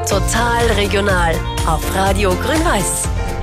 Total regional auf Radio Grün-Weiß.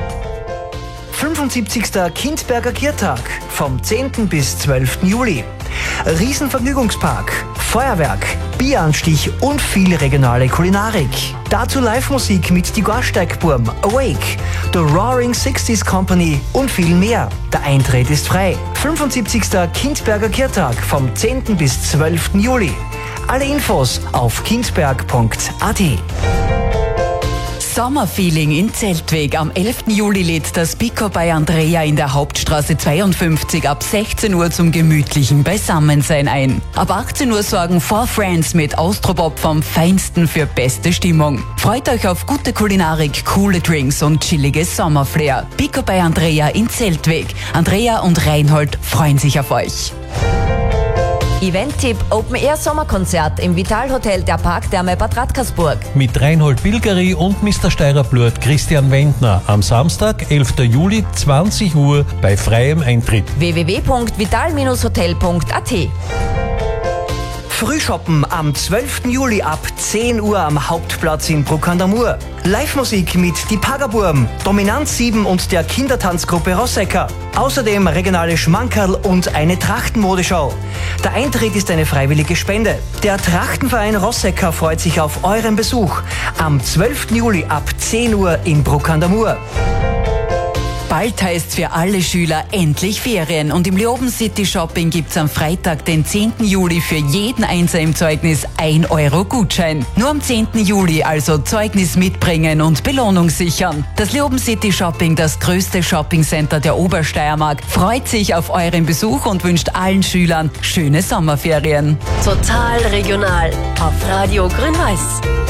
75. Kindberger Kirtag vom 10. bis 12. Juli. Riesenvergnügungspark, Feuerwerk, Bieranstich und viel regionale Kulinarik. Dazu Live-Musik mit die Gorsteigburm, Awake, The Roaring 60s Company und viel mehr. Der Eintritt ist frei. 75. Kindberger Kirtag vom 10. bis 12. Juli. Alle Infos auf kindberg.at. Sommerfeeling in Zeltweg. Am 11. Juli lädt das Pico bei Andrea in der Hauptstraße 52 ab 16 Uhr zum gemütlichen Beisammensein ein. Ab 18 Uhr sorgen Four Friends mit Austropop vom Feinsten für beste Stimmung. Freut euch auf gute Kulinarik, coole Drinks und chilliges Sommerflair. Pico bei Andrea in Zeltweg. Andrea und Reinhold freuen sich auf euch. Event-Tipp: Open-Air-Sommerkonzert im Vital-Hotel der Parktherme Bad Radkersburg. Mit Reinhold Bilgeri und Mr. Steirer-Blurt Christian Wendner am Samstag, 11. Juli, 20 Uhr bei freiem Eintritt. www.vital-hotel.at. Frühshoppen am 12. Juli ab 10 Uhr am Hauptplatz in Bruck an der Mur. Live-Musik mit die Pagaburm, Dominanz 7 und der Kindertanzgruppe Rossecker. Außerdem regionale Schmankerl und eine Trachtenmodeshow. Der Eintritt ist eine freiwillige Spende. Der Trachtenverein Rossecker freut sich auf euren Besuch am 12. Juli ab 10 Uhr in Bruck an der Mur. Bald heißt für alle Schüler endlich Ferien und im Leoben City Shopping gibt's am Freitag, den 10. Juli für jeden Einser im Zeugnis 1 Euro Gutschein. Nur am 10. Juli also Zeugnis mitbringen und Belohnung sichern. Das Leoben City Shopping, das größte Shoppingcenter der Obersteiermark, freut sich auf euren Besuch und wünscht allen Schülern schöne Sommerferien. Total regional auf Radio Grün-Weiß.